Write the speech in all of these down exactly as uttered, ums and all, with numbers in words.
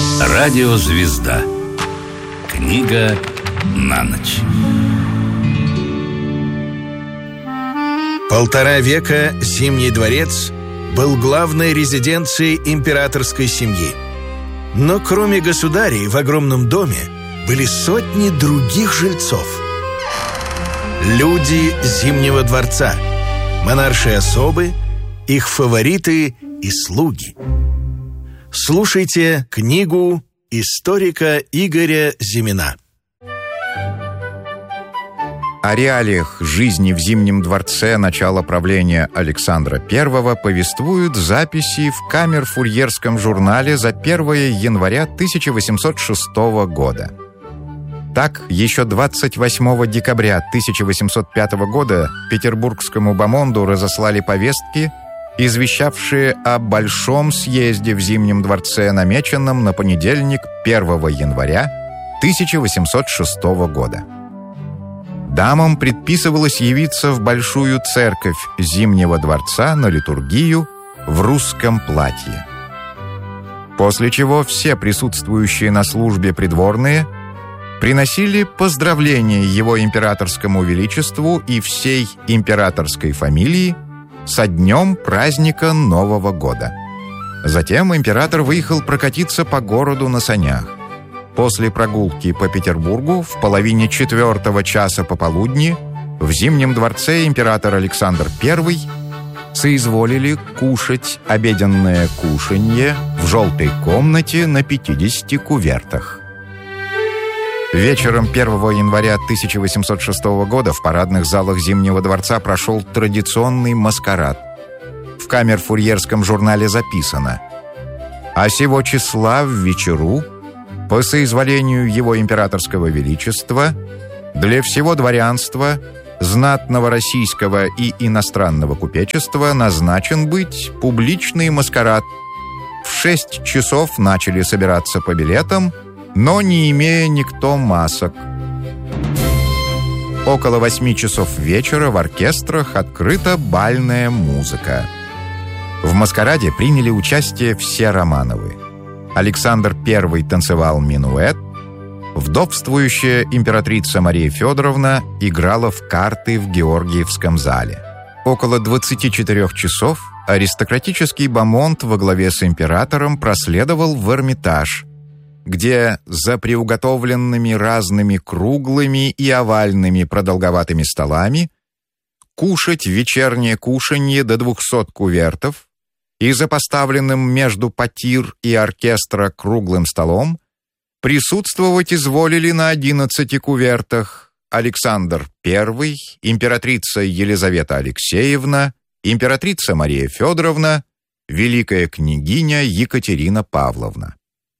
Радиозвезда. Книга на ночь. Полтора века Зимний дворец был главной резиденцией императорской семьи. Но кроме государей в огромном доме были сотни других жильцов. Люди Зимнего дворца, монаршие особы, их фавориты и слуги. Слушайте книгу историка Игоря Зимина. О реалиях жизни в Зимнем дворце начала правления Александра Первого повествуют записи в камер-фурьерском журнале за первое января тысяча восемьсот шестого года. Так, еще двадцать восьмого декабря тысяча восемьсот пятого года петербургскому бомонду разослали повестки, извещавшие о большом съезде в Зимнем дворце, намеченном на понедельник, первого января тысяча восемьсот шестого года. Дамам предписывалось явиться в Большую церковь Зимнего дворца на литургию в русском платье. После чего все присутствующие на службе придворные приносили поздравления его императорскому величеству и всей императорской фамилии со днем праздника Нового года. Затем император выехал прокатиться по городу на санях. После прогулки по Петербургу в половине четвертого часа пополудни в Зимнем дворце император Александр Первый соизволили кушать обеденное кушанье в желтой комнате на пятидесяти кувертах. Вечером первого января тысяча восемьсот шестого года в парадных залах Зимнего дворца прошел традиционный маскарад. В камер-фурьерском журнале записано: «А сего числа в вечеру, по соизволению его императорского величества, для всего дворянства, знатного российского и иностранного купечества назначен быть публичный маскарад. В шесть часов начали собираться по билетам, но не имея никто масок. Около восьми часов вечера в оркестрах открыта бальная музыка». В маскараде приняли участие все Романовы. Александр Первый танцевал минуэт, вдовствующая императрица Мария Федоровна играла в карты в Георгиевском зале. Около двадцати четырёх часов аристократический бомонд во главе с императором проследовал в Эрмитаж, где за приуготовленными разными круглыми и овальными продолговатыми столами кушать вечернее кушанье до двухсот кувертов и за поставленным между потир и оркестра круглым столом присутствовать изволили на одиннадцати кувертах Александр Первый, императрица Елизавета Алексеевна, императрица Мария Федоровна, великая княгиня Екатерина Павловна.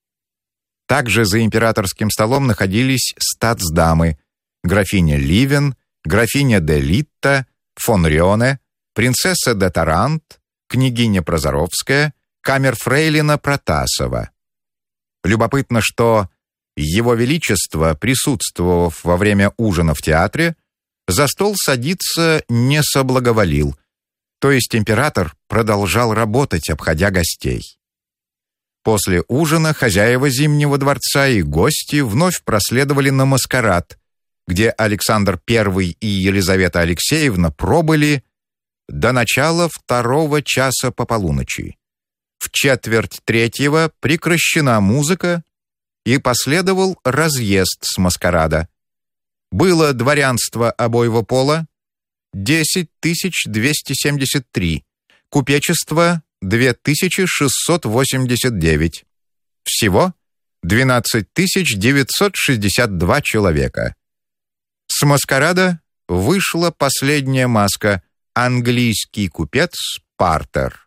Также за императорским столом находились статсдамы: графиня Ливен, графиня де Литта, фон Рёне, принцесса де Тарант, княгиня Прозоровская, камерфрейлина Протасова. Любопытно, что его величество, присутствовав во время ужина в театре, за стол садиться не соблаговолил, то есть император продолжал работать, обходя гостей. После ужина хозяева Зимнего дворца и гости вновь проследовали на маскарад, где Александр Первый и Елизавета Алексеевна пробыли до начала второго часа по полуночи. В четверть третьего прекращена музыка и последовал разъезд с маскарада. Было дворянство обоего пола десять тысяч двести семьдесят три, купечество две тысячи шестьсот восемьдесят девять. Всего двенадцать тысяч девятьсот шестьдесят два человека. С маскарада вышла последняя маска — английский купец Партер.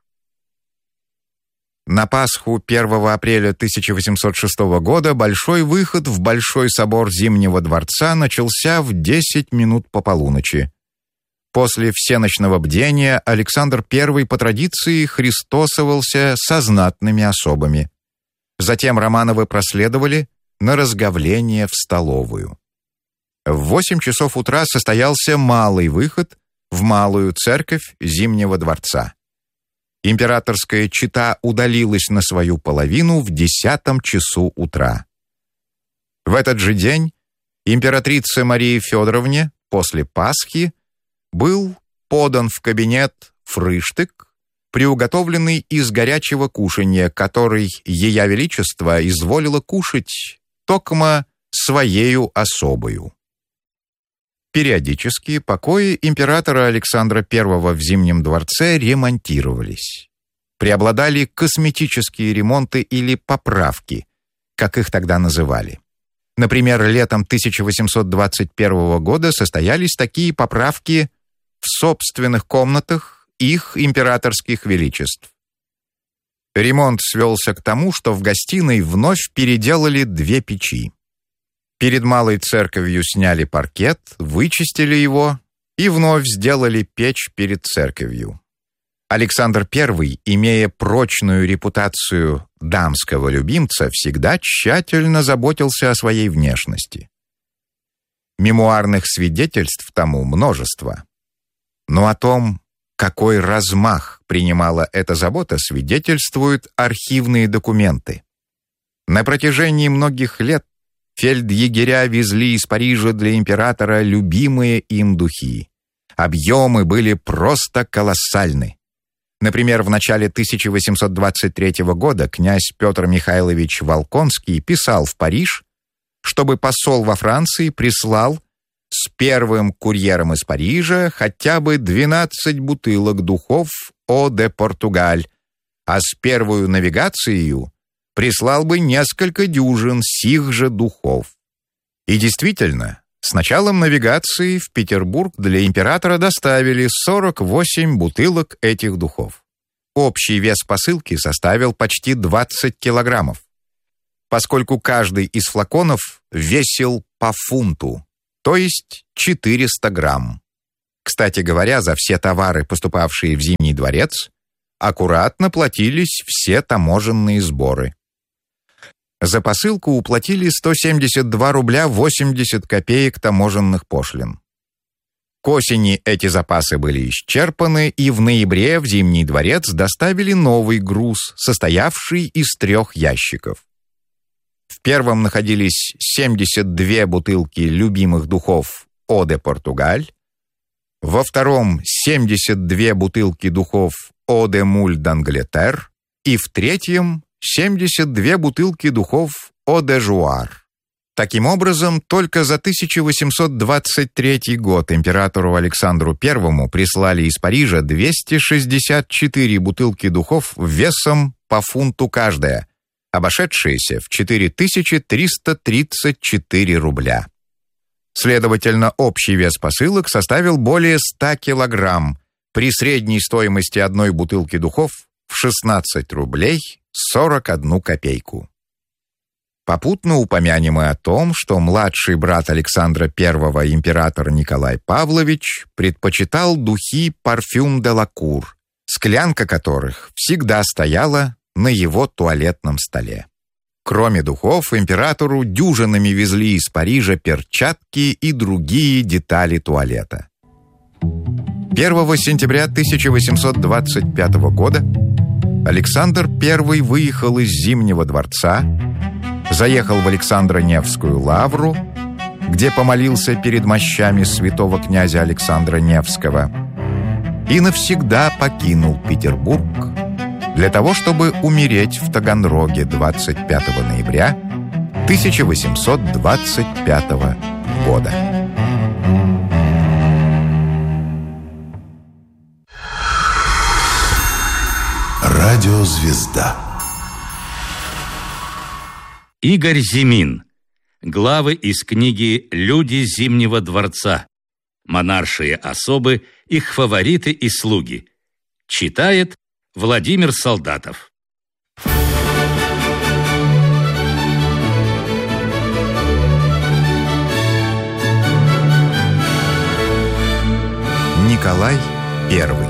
На Пасху первого апреля тысяча восемьсот шестого года большой выход в Большой собор Зимнего дворца начался в десять минут по полуночи. После всеночного бдения Александр Первый по традиции христосовался со знатными особами. Затем Романовы проследовали на разговление в столовую. В восемь часов утра состоялся малый выход в Малую церковь Зимнего дворца. Императорская чета удалилась на свою половину в десятом часу утра. В этот же день императрице Марии Федоровне после Пасхи был подан в кабинет фрыштык, приуготовленный из горячего кушанья, который Ея Величество изволило кушать токмо своею особою. Периодически покои императора Александра Первого в Зимнем дворце ремонтировались. Преобладали косметические ремонты или поправки, как их тогда называли. Например, летом тысяча восемьсот двадцать первого года состоялись такие поправки в собственных комнатах их императорских величеств. Ремонт свелся к тому, что в гостиной вновь переделали две печи. Перед малой церковью сняли паркет, вычистили его и вновь сделали печь перед церковью. Александр Первый, имея прочную репутацию дамского любимца, всегда тщательно заботился о своей внешности. Мемуарных свидетельств тому множество. Но о том, какой размах принимала эта забота, свидетельствуют архивные документы. На протяжении многих лет фельдъегеря везли из Парижа для императора любимые им духи. Объемы были просто колоссальны. Например, в начале тысяча восемьсот двадцать третьего года князь Петр Михайлович Волконский писал в Париж, чтобы посол во Франции прислал с первым курьером из Парижа хотя бы двенадцать бутылок духов «О де Португаль», а с первую навигацией прислал бы несколько дюжин сих же духов. И действительно, с началом навигации в Петербург для императора доставили сорок восемь бутылок этих духов. Общий вес посылки составил почти двадцать килограммов, поскольку каждый из флаконов весил по фунту, то есть четыреста грамм. Кстати говоря, за все товары, поступавшие в Зимний дворец, аккуратно платились все таможенные сборы. За посылку уплатили сто семьдесят два рубля восемьдесят копеек таможенных пошлин. К осени эти запасы были исчерпаны, и в ноябре в Зимний дворец доставили новый груз, состоявший из трех ящиков. В первом находились семьдесят две бутылки любимых духов «О де Португаль», во втором семьдесят две бутылки духов «О де Муль d'Angleterre» и в третьем семьдесят две бутылки духов «О де Жуар». Таким образом, только за тысяча восемьсот двадцать третий год императору Александру Первому прислали из Парижа двести шестьдесят четыре бутылки духов весом по фунту каждая, обошедшиеся в четыре тысячи триста тридцать четыре рубля. Следовательно, общий вес посылок составил более ста килограмм при средней стоимости одной бутылки духов в шестнадцать рублей сорок одну копейку. Попутно упомянем и о том, что младший брат Александра Первого, император Николай Павлович, предпочитал духи «Парфюм де ла Кур», склянка которых всегда стояла на его туалетном столе. Кроме духов, императору дюжинами везли из Парижа перчатки и другие детали туалета. первого сентября тысяча восемьсот двадцать пятого года Александр Первый выехал из Зимнего дворца, заехал в Александро-Невскую лавру, где помолился перед мощами святого князя Александра Невского, и навсегда покинул Петербург для того, чтобы умереть в Таганроге двадцать пятого ноября тысяча восемьсот двадцать пятого года. Радиозвезда. Игорь Зимин. Главы из книги «Люди Зимнего дворца». Монаршие особы, их фавориты и слуги. Читает Владимир Солдатов. Николай Первый.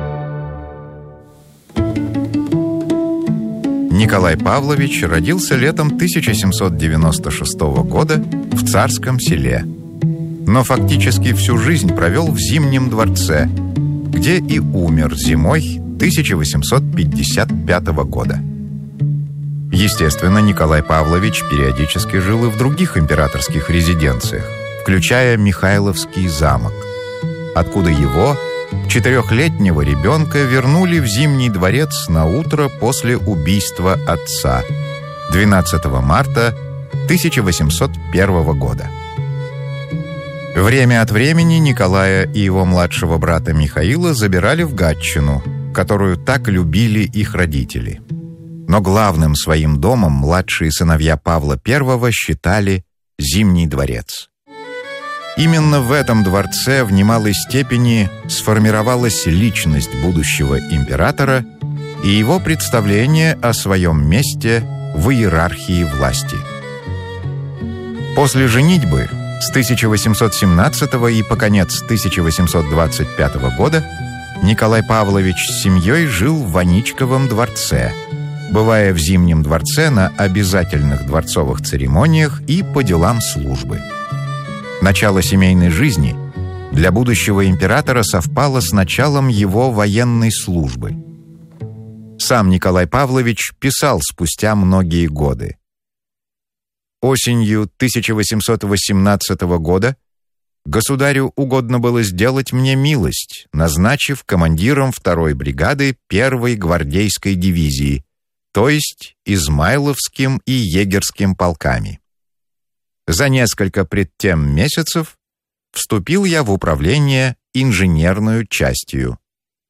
Николай Павлович родился летом тысяча семьсот девяносто шестого года в Царском Селе, но фактически всю жизнь провел в Зимнем дворце, где и умер зимой тысяча восемьсот пятьдесят пятого года. Естественно, Николай Павлович периодически жил и в других императорских резиденциях, включая Михайловский замок, откуда его, четырехлетнего ребенка, вернули в Зимний дворец на утро после убийства отца, двенадцатого марта тысяча восемьсот первого года. Время от времени Николая и его младшего брата Михаила забирали в Гатчину, которую так любили их родители. Но главным своим домом младшие сыновья Павла Первого считали Зимний дворец. Именно в этом дворце в немалой степени сформировалась личность будущего императора и его представление о своем месте в иерархии власти. После женитьбы с тысяча восемьсот семнадцатого и по конец тысяча восемьсот двадцать пятого года Николай Павлович с семьей жил в Ваничковом дворце, бывая в Зимнем дворце на обязательных дворцовых церемониях и по делам службы. Начало семейной жизни для будущего императора совпало с началом его военной службы. Сам Николай Павлович писал спустя многие годы. Осенью тысяча восемьсот восемнадцатого года государю угодно было сделать мне милость, назначив командиром второй бригады первой гвардейской дивизии, то есть Измайловским и Егерским полками. За несколько предтем месяцев вступил я в управление инженерную частью.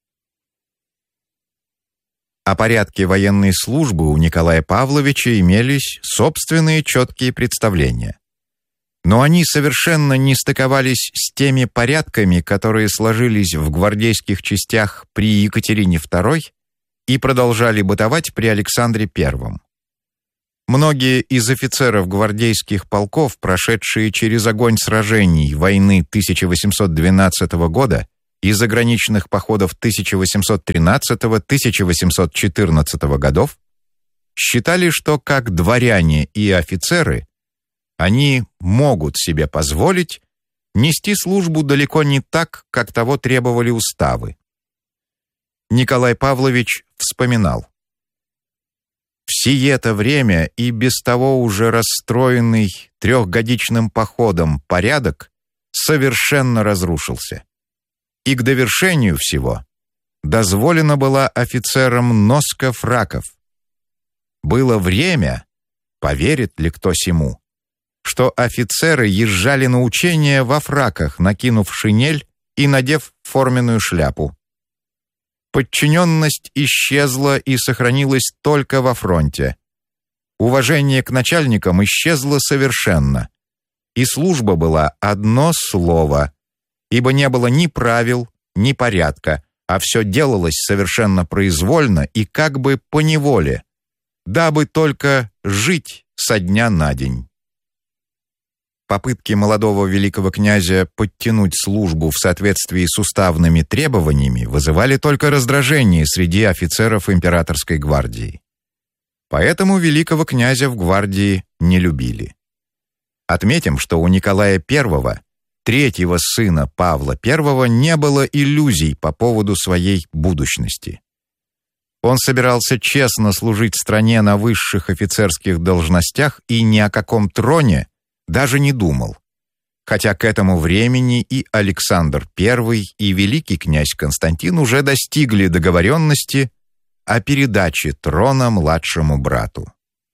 О порядке военной службы у Николая Павловича имелись собственные четкие представления. Но они совершенно не стыковались с теми порядками, которые сложились в гвардейских частях при Екатерине Второй и продолжали бытовать при Александре Первом. Многие из офицеров гвардейских полков, прошедшие через огонь сражений войны тысяча восемьсот двенадцатого года и заграничных походов тысяча восемьсот тринадцатого — тысяча восемьсот четырнадцатого годов, считали, что как дворяне и офицеры они могут себе позволить нести службу далеко не так, как того требовали уставы. Николай Павлович вспоминал: «В сие-то время и без того уже расстроенный трехгодичным походом порядок совершенно разрушился. И к довершению всего дозволена была офицерам носка фраков. Было время, поверит ли кто сему, что офицеры езжали на учения во фраках, накинув шинель и надев форменную шляпу. Подчиненность исчезла и сохранилась только во фронте. Уважение к начальникам исчезло совершенно, и служба была одно слово, ибо не было ни правил, ни порядка, а все делалось совершенно произвольно и как бы поневоле, дабы только жить со дня на день». Попытки молодого великого князя подтянуть службу в соответствии с уставными требованиями вызывали только раздражение среди офицеров императорской гвардии. Поэтому великого князя в гвардии не любили. Отметим, что у Николая Первого, третьего сына Павла Первого, не было иллюзий по поводу своей будущности. Он собирался честно служить стране на высших офицерских должностях и ни о каком троне даже не думал, хотя к этому времени и Александр Первый, и великий князь Константин уже достигли договоренности о передаче трона младшему брату.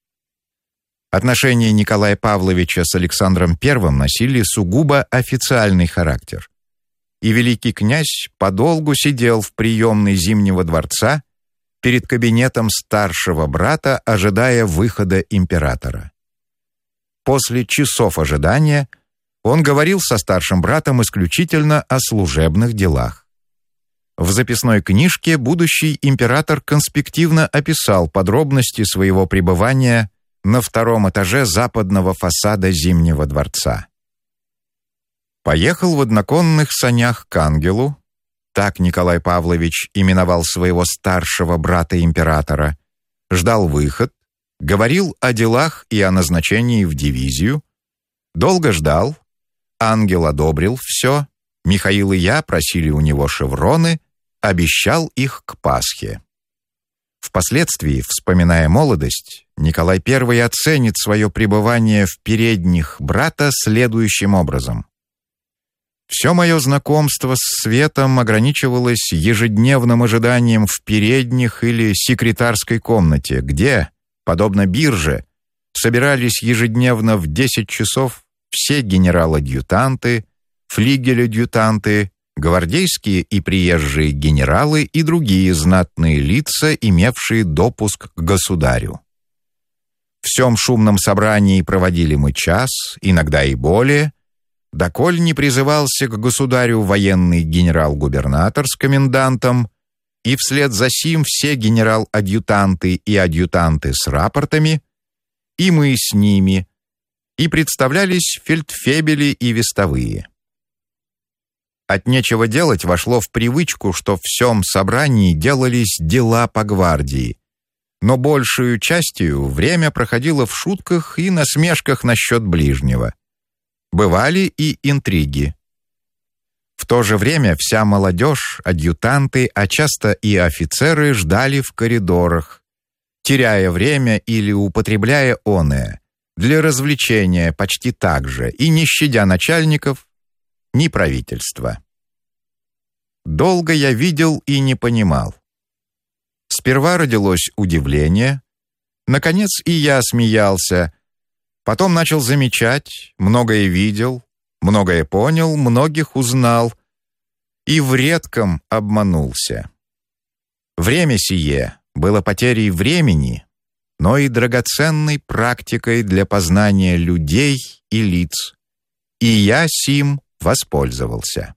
Отношения Николая Павловича с Александром Первым носили сугубо официальный характер, и великий князь подолгу сидел в приемной Зимнего дворца перед кабинетом старшего брата, ожидая выхода императора. После часов ожидания он говорил со старшим братом исключительно о служебных делах. В записной книжке будущий император конспективно описал подробности своего пребывания на втором этаже западного фасада Зимнего дворца. Поехал в одноконных санях к ангелу, так Николай Павлович именовал своего старшего брата императора, ждал выход, говорил о делах и о назначении в дивизию, долго ждал, ангел одобрил все, Михаил и я просили у него шевроны, обещал их к Пасхе. Впоследствии, вспоминая молодость, Николай Первый оценит свое пребывание в передних брата следующим образом. «Все мое знакомство с светом ограничивалось ежедневным ожиданием в передних или секретарской комнате, где, подобно бирже, собирались ежедневно в десять часов все генерал-адъютанты, флигель-адъютанты, гвардейские и приезжие генералы и другие знатные лица, имевшие допуск к государю. В всем шумном собрании проводили мы час, иногда и более, доколь не призывался к государю военный генерал-губернатор с комендантом, и вслед за сим все генерал-адъютанты и адъютанты с рапортами, и мы с ними, и представлялись фельдфебели и вестовые. От нечего делать вошло в привычку, что в всем собрании делались дела по гвардии, но большую частью время проходило в шутках и насмешках насчет ближнего. Бывали и интриги. В то же время вся молодежь, адъютанты, а часто и офицеры ждали в коридорах, теряя время или употребляя оное, для развлечения почти так же и не щадя начальников, ни правительства. Долго я видел и не понимал. Сперва родилось удивление, наконец и я смеялся, потом начал замечать, многое видел, многое понял, многих узнал и в редком обманулся. Время сие было потерей времени, но и драгоценной практикой для познания людей и лиц, и я сим воспользовался.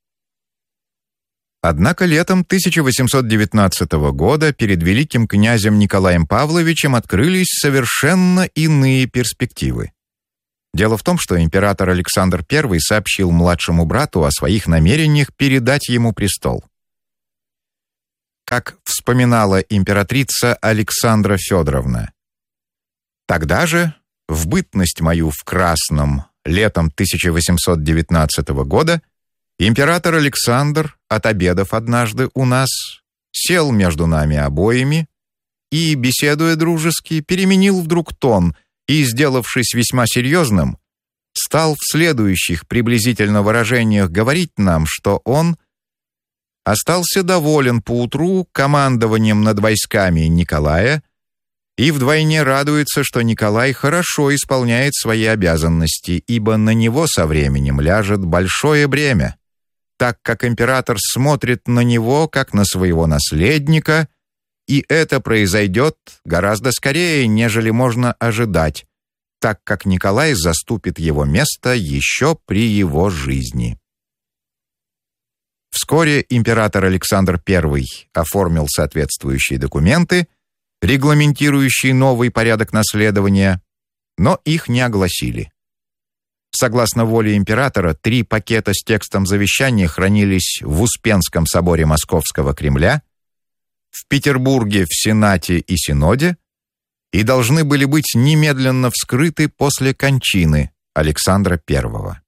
Однако летом тысяча восемьсот девятнадцатого года перед великим князем Николаем Павловичем открылись совершенно иные перспективы. Дело в том, что император Александр Первый сообщил младшему брату о своих намерениях передать ему престол. Как вспоминала императрица Александра Федоровна: «Тогда же, в бытность мою в Красном, летом тысяча восемьсот девятнадцатого года, император Александр, отобедав однажды у нас, сел между нами обоими и, беседуя дружески, переменил вдруг тон и, сделавшись весьма серьезным, стал в следующих приблизительно выражениях говорить нам, что он остался доволен поутру командованием над войсками Николая и вдвойне радуется, что Николай хорошо исполняет свои обязанности, ибо на него со временем ляжет большое бремя, так как император смотрит на него как на своего наследника, и это произойдет гораздо скорее, нежели можно ожидать, так как Николай заступит его место еще при его жизни». Вскоре император Александр Первый оформил соответствующие документы, регламентирующие новый порядок наследования, но их не огласили. Согласно воле императора, три пакета с текстом завещания хранились в Успенском соборе Московского Кремля, в Петербурге в Сенате и Синоде и должны были быть немедленно вскрыты после кончины Александра Первого.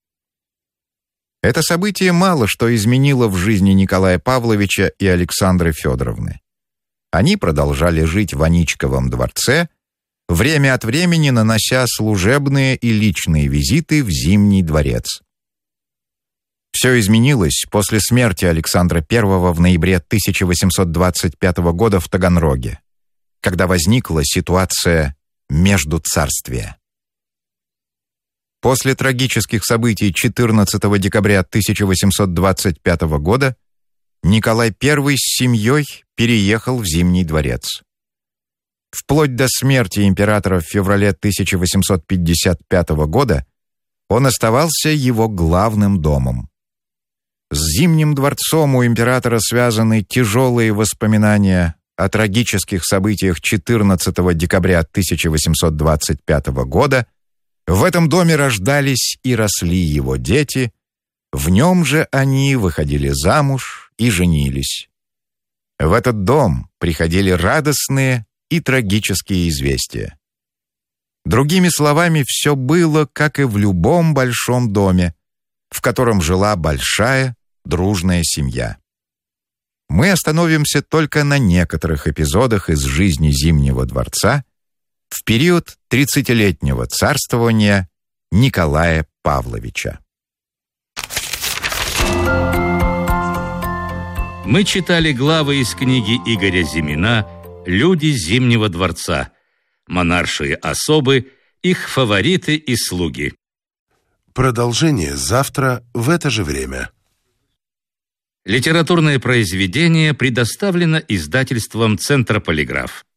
Это событие мало что изменило в жизни Николая Павловича и Александры Федоровны. Они продолжали жить в Аничковом дворце, время от времени нанося служебные и личные визиты в Зимний дворец. Все изменилось после смерти Александра Первого в ноябре тысяча восемьсот двадцать пятого года в Таганроге, когда возникла ситуация междуцарствия. После трагических событий четырнадцатого декабря тысяча восемьсот двадцать пятого года Николай Первый с семьей переехал в Зимний дворец. Вплоть до смерти императора в феврале тысяча восемьсот пятьдесят пятого года он оставался его главным домом. С Зимним дворцом у императора связаны тяжелые воспоминания о трагических событиях четырнадцатого декабря тысяча восемьсот двадцать пятого года. В этом доме рождались и росли его дети, в нем же они выходили замуж и женились. В этот дом приходили радостные и трагические известия. Другими словами, все было, как и в любом большом доме, в котором жила большая дружная семья. мы остановимся только на некоторых эпизодах из жизни Зимнего дворца в период тридцатилетнего царствования Николая Павловича. Мы читали главы из книги Игоря Зимина «Люди Зимнего дворца», монаршие особы, их фавориты и слуги. Продолжение завтра в это же время. Литературное произведение предоставлено издательством «Центр Полиграф».